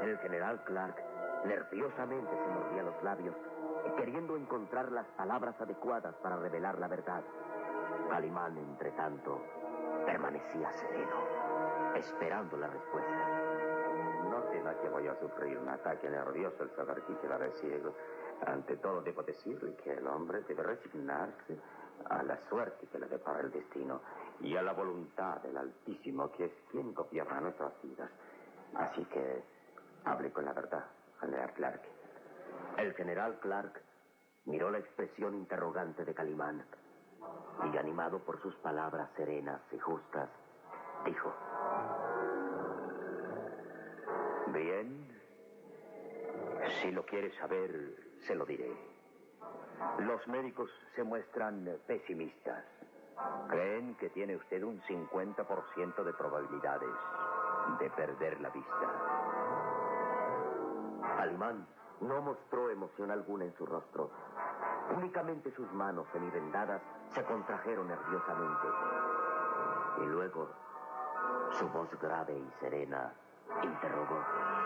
El general Clark nerviosamente se mordía los labios, queriendo encontrar las palabras adecuadas para revelar la verdad. Calimán, entre tanto, permanecía sereno, esperando la respuesta. No temo que voy a sufrir un ataque nervioso al saber que quedaré ciego. Ante todo, debo decirle que el hombre debe resignarse a la suerte que le depara el destino y a la voluntad del Altísimo, que es quien gobierna nuestras vidas. Así que hable con la verdad, general Clark. El general Clark miró la expresión interrogante de Calimán y, animado por sus palabras serenas y justas, dijo: Bien, si lo quiere saber, se lo diré. Los médicos se muestran pesimistas. Creen que tiene usted un 50% de probabilidades de perder la vista. Calimán no mostró emoción alguna en su rostro. Únicamente sus manos semivendadas se contrajeron nerviosamente. Y luego, su voz grave y serena interrogó: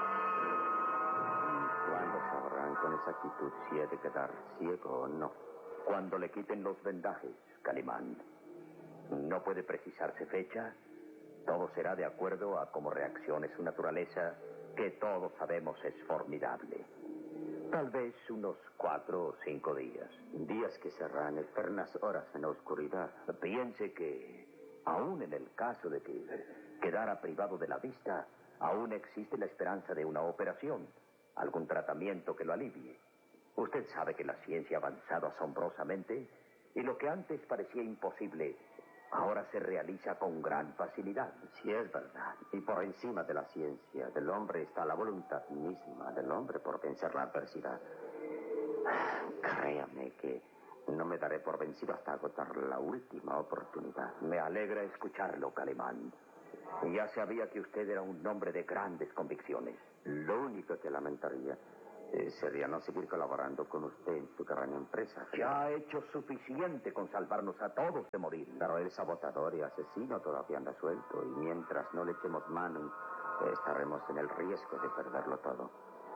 ¿Cuándo sabrán con exactitud si he de quedar ciego o no? Cuando le quiten los vendajes, Calimán. No puede precisarse fecha. Todo será de acuerdo a cómo reaccione su naturaleza, que todos sabemos es formidable. Tal vez unos 4 o 5 días. Días que serán eternas horas en la oscuridad. Piense que, aún en el caso de que quedara privado de la vista, aún existe la esperanza de una operación, algún tratamiento que lo alivie. Usted sabe que la ciencia ha avanzado asombrosamente y lo que antes parecía imposible ahora se realiza con gran facilidad. Sí, es verdad. Y por encima de la ciencia del hombre está la voluntad misma del hombre por vencer la adversidad. Créame que no me daré por vencido hasta agotar la última oportunidad. Me alegra escucharlo, Calimán. Ya sabía que usted era un hombre de grandes convicciones. Lo único que lamentaría sería no seguir colaborando con usted en su gran empresa. Ya ha hecho suficiente con salvarnos a todos de morir. Pero el sabotador y asesino todavía anda suelto, y mientras no le echemos mano, estaremos en el riesgo de perderlo todo.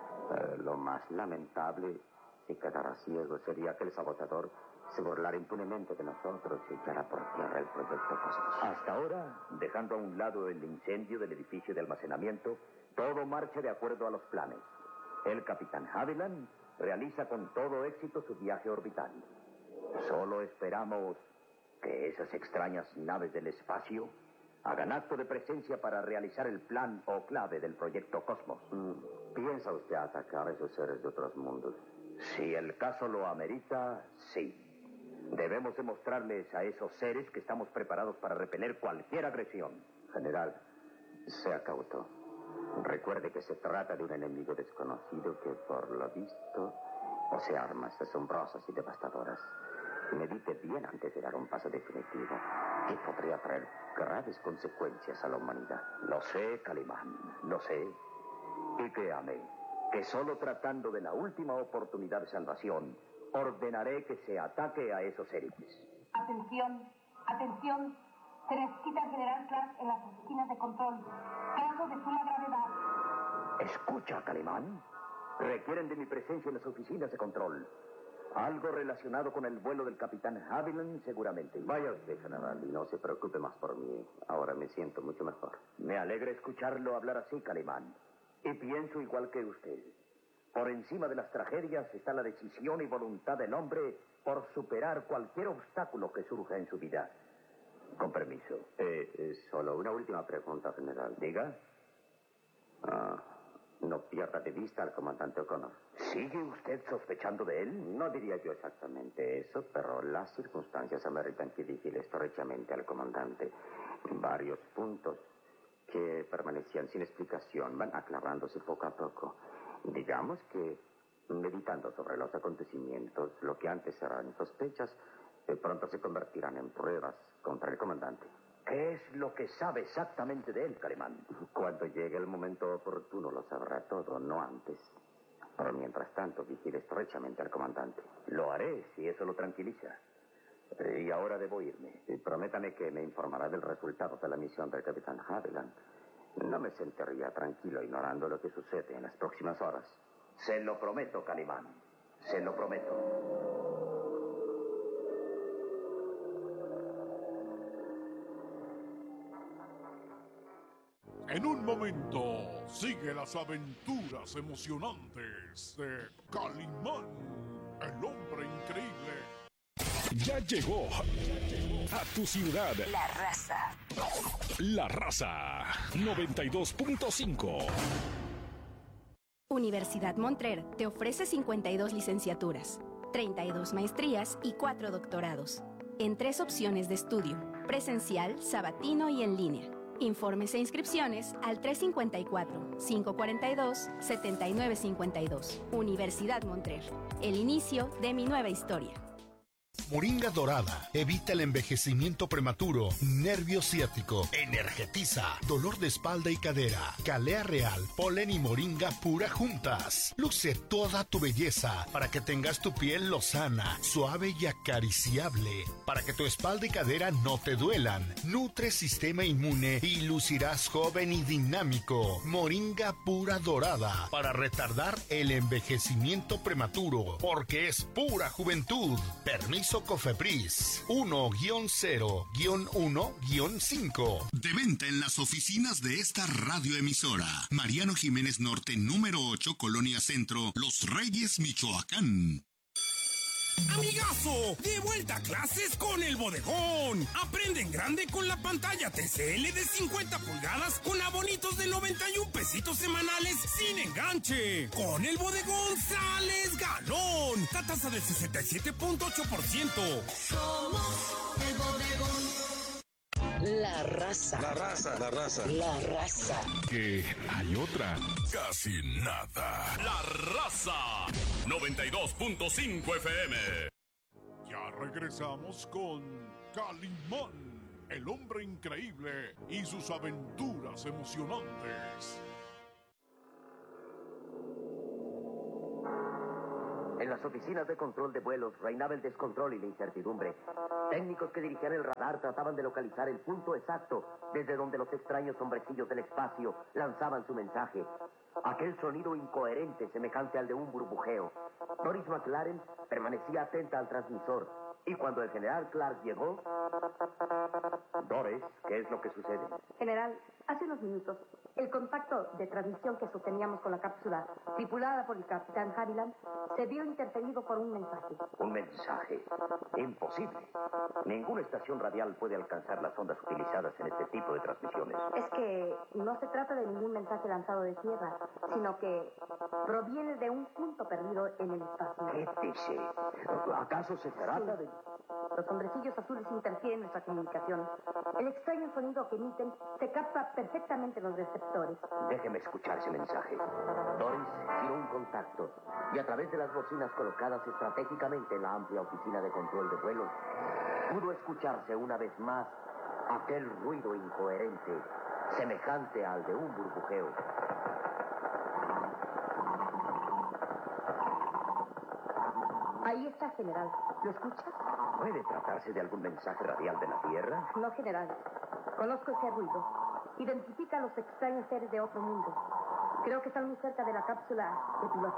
Lo más lamentable, si quedara ciego, sería que el sabotador se burlara impunemente de nosotros y echara por tierra el proyecto Cosmos. Hasta ahora, dejando a un lado el incendio del edificio de almacenamiento, todo marcha de acuerdo a los planes. El capitán Haviland realiza con todo éxito su viaje orbital. Solo esperamos que esas extrañas naves del espacio hagan acto de presencia para realizar el plan o clave del proyecto Cosmos. ¿Piensa usted atacar a esos seres de otros mundos? Si el caso lo amerita, sí. Debemos demostrarles a esos seres que estamos preparados para repeler cualquier agresión. General, sea cauto. Recuerde que se trata de un enemigo desconocido que, por lo visto, posee armas asombrosas y devastadoras. Medite bien antes de dar un paso definitivo, que podría traer graves consecuencias a la humanidad. Lo sé, Calimán, lo sé. Y créame, que solo tratando de la última oportunidad de salvación, ordenaré que se ataque a esos héroes. Atención, atención. Se necesita al general Clark en las oficinas de control. Caso de suma gravedad. Escucha, Calimán. Requieren de mi presencia en las oficinas de control. Algo relacionado con el vuelo del capitán Haviland, seguramente. Vaya usted, general, y no se preocupe más por mí. Ahora me siento mucho mejor. Me alegra escucharlo hablar así, Calimán. Y pienso igual que usted. Por encima de las tragedias está la decisión y voluntad del hombre por superar cualquier obstáculo que surja en su vida. Con permiso. Solo una última pregunta, general. Diga. No pierda de vista al comandante O'Connor. ¿Sigue usted sospechando de él? No diría yo exactamente eso, pero las circunstancias ameritan que vigile estrechamente al comandante. Varios puntos que permanecían sin explicación van aclarándose poco a poco. Digamos que, meditando sobre los acontecimientos, lo que antes eran sospechas, pronto se convertirán en pruebas contra el comandante. ¿Qué es lo que sabe exactamente de él, Calimán? Cuando llegue el momento oportuno lo sabrá todo, no antes. Pero mientras tanto, vigile estrechamente al comandante. Lo haré, si eso lo tranquiliza. Y ahora debo irme. Y prométame que me informará del resultado de la misión del capitán Haviland. No me sentiría tranquilo ignorando lo que sucede en las próximas horas. Se lo prometo, Calimán. Se lo prometo. En un momento, sigue las aventuras emocionantes de Calimán, el hombre increíble. Ya llegó a tu ciudad La Raza. La Raza 92.5. Universidad Montrer te ofrece 52 licenciaturas, 32 maestrías y 4 doctorados, en 3 opciones de estudio, presencial, sabatino y en línea. Informes e inscripciones al 354-542-7952. Universidad Montrer, el inicio de mi nueva historia. Moringa dorada evita el envejecimiento prematuro, nervio ciático, energetiza, dolor de espalda y cadera. Calea real, polen y moringa pura juntas. Luce toda tu belleza para que tengas tu piel lozana, suave y acariciable. Para que tu espalda y cadera no te duelan. Nutre sistema inmune y lucirás joven y dinámico. Moringa pura dorada para retardar el envejecimiento prematuro, porque es pura juventud. Permiso Cofepris 1-0-1-5. De venta en las oficinas de esta radioemisora. Mariano Jiménez Norte, número 8, Colonia Centro, Los Reyes, Michoacán. Amigazo, de vuelta a clases con El Bodegón. Aprende en grande con la pantalla TCL de 50 pulgadas con abonitos de 91 pesitos semanales sin enganche. Con El Bodegón sales galón. Tasa del 67.8%. Somos El Bodegón. La Raza. La Raza, la Raza. La Raza. Que hay otra. Casi nada. La Raza 92.5 FM. Ya regresamos con Calimán, el hombre increíble y sus aventuras emocionantes. En las oficinas de control de vuelos reinaba el descontrol y la incertidumbre. Técnicos que dirigían el radar trataban de localizar el punto exacto desde donde los extraños hombrecillos del espacio lanzaban su mensaje. Aquel sonido incoherente semejante al de un burbujeo. Doris McLaren permanecía atenta al transmisor. Y cuando el general Clark llegó... Doris, ¿qué es lo que sucede? General, hace unos minutos, el contacto de transmisión que sosteníamos con la cápsula, tripulada por el capitán Haviland, se vio interferido por un mensaje. ¿Un mensaje? Imposible. Ninguna estación radial puede alcanzar las ondas utilizadas en este tipo de transmisiones. Es que no se trata de ningún mensaje lanzado de tierra, sino que proviene de un punto perdido en el espacio. ¿Qué dice? ¿Acaso se trata de...? Los hombrecillos azules interfieren en nuestra comunicación. El extraño sonido que emiten se capta perfectamente en los receptores. Déjeme escuchar ese mensaje. Doris giró un contacto y a través de las bocinas colocadas estratégicamente en la amplia oficina de control de vuelos, pudo escucharse una vez más aquel ruido incoherente, semejante al de un burbujeo. Ahí está, general. ¿Lo escucha? ¿Puede tratarse de algún mensaje radial de la Tierra? No, general. Conozco ese ruido. Identifica a los extraños seres de otro mundo. Creo que están muy cerca de la cápsula de pilotaje.